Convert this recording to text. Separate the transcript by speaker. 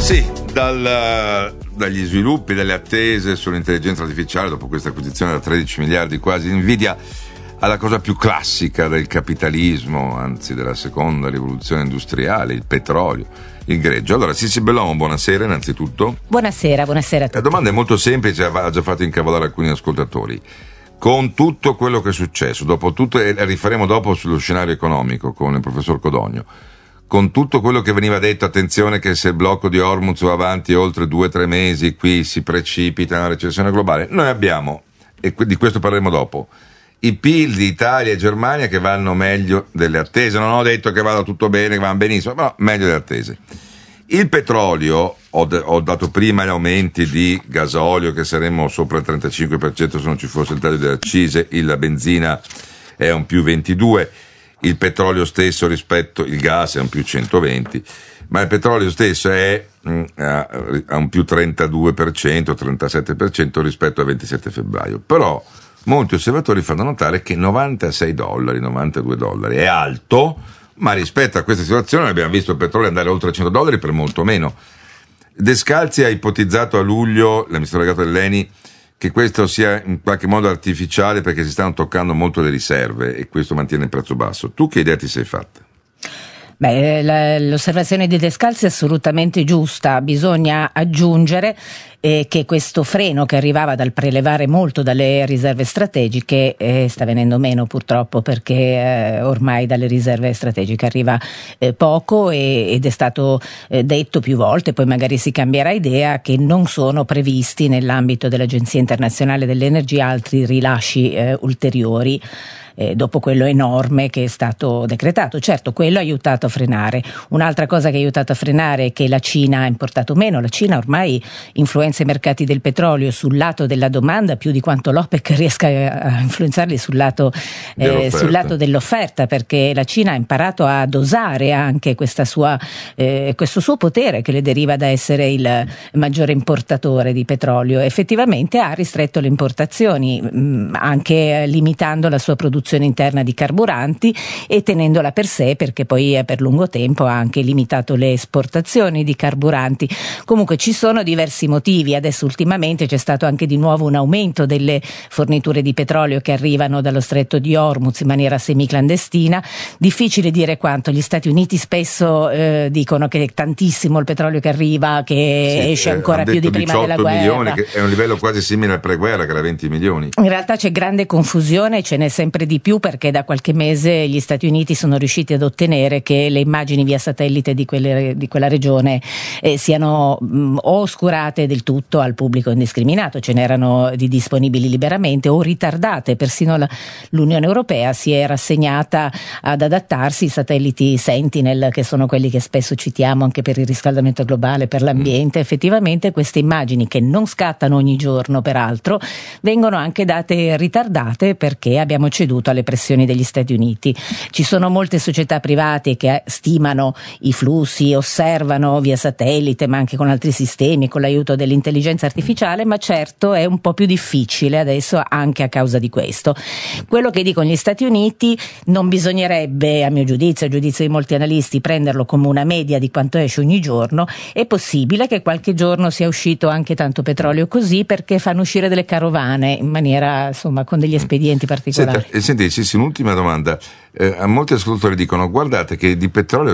Speaker 1: Sì, dagli sviluppi, dalle attese sull'intelligenza artificiale dopo questa acquisizione da 13 miliardi quasi di Nvidia, alla cosa più classica del capitalismo, anzi della seconda rivoluzione industriale, il petrolio, il greggio. Allora, Sissi Bellomo, buonasera innanzitutto.
Speaker 2: Buonasera a tutti.
Speaker 1: La domanda è molto semplice, ha già fatto incavolare alcuni ascoltatori. Con tutto quello che è successo, dopo tutto, e rifaremo dopo sullo scenario economico con il professor Codogno, con tutto quello che veniva detto, attenzione che se il blocco di Hormuz va avanti oltre 2-3 mesi, qui si precipita una recessione globale, noi abbiamo, e di questo parleremo dopo, i PIL di Italia e Germania che vanno meglio delle attese. Non ho detto che vada tutto bene, che vanno benissimo, però meglio delle attese. Il petrolio, ho dato prima gli aumenti di gasolio che saremmo sopra il 35% se non ci fosse il taglio delle accise, la benzina è un più 22%, il petrolio stesso il gas è un più 120%, ma il petrolio stesso è a un più 32%, 37% rispetto al 27 febbraio. Però molti osservatori fanno notare che $96, $92 è alto, ma rispetto a questa situazione abbiamo visto il petrolio andare oltre $100 per molto meno. Descalzi ha ipotizzato a luglio, l'amministratore delegato dell'ENI, che questo sia in qualche modo artificiale perché si stanno toccando molto le riserve e questo mantiene il prezzo basso. Tu che idea ti sei fatta?
Speaker 2: L'osservazione di Descalzi è assolutamente giusta. Bisogna aggiungere che questo freno che arrivava dal prelevare molto dalle riserve strategiche sta venendo meno purtroppo, perché ormai dalle riserve strategiche arriva poco ed è stato detto più volte, poi magari si cambierà idea, che non sono previsti nell'ambito dell'Agenzia Internazionale dell'Energia altri rilasci ulteriori. Dopo quello enorme che è stato decretato. Certo, quello ha aiutato a frenare. Un'altra cosa che ha aiutato a frenare è che la Cina ha importato meno. La Cina ormai influenza i mercati del petrolio sul lato della domanda più di quanto l'OPEC riesca a influenzarli sul lato dell'offerta, perché la Cina ha imparato a dosare anche questo suo potere che le deriva da essere il maggiore importatore di petrolio. Effettivamente ha ristretto le importazioni, anche limitando la sua produzione interna di carburanti e tenendola per sé, perché poi per lungo tempo ha anche limitato le esportazioni di carburanti. Comunque ci sono diversi motivi. Adesso ultimamente c'è stato anche di nuovo un aumento delle forniture di petrolio che arrivano dallo stretto di Hormuz in maniera semiclandestina. Difficile dire quanto. Gli Stati Uniti spesso dicono che è tantissimo il petrolio che arriva, che esce ancora più di prima della guerra.
Speaker 1: 18 milioni, che è un livello quasi simile al preguerra, che era 20 milioni.
Speaker 2: In realtà c'è grande confusione, ce n'è sempre di più, perché da qualche mese gli Stati Uniti sono riusciti ad ottenere che le immagini via satellite di quella regione siano o oscurate del tutto al pubblico indiscriminato. Ce n'erano di disponibili liberamente o ritardate. Persino l'Unione Europea si è rassegnata ad adattarsi. I satelliti Sentinel, che sono quelli che spesso citiamo anche per il riscaldamento globale, per l'ambiente, effettivamente queste immagini, che non scattano ogni giorno peraltro, vengono anche date ritardate perché abbiamo ceduto alle pressioni degli Stati Uniti. Ci sono molte società private che stimano i flussi, osservano via satellite, ma anche con altri sistemi, con l'aiuto dell'intelligenza artificiale, ma certo è un po' più difficile adesso anche a causa di questo. Quello che dicono gli Stati Uniti non bisognerebbe, a mio giudizio, a giudizio di molti analisti, prenderlo come una media di quanto esce ogni giorno. È possibile che qualche giorno sia uscito anche tanto petrolio così, perché fanno uscire delle carovane in maniera, insomma, con degli espedienti particolari.
Speaker 1: Senti, un'ultima domanda. A molti ascoltatori dicono: guardate che di petrolio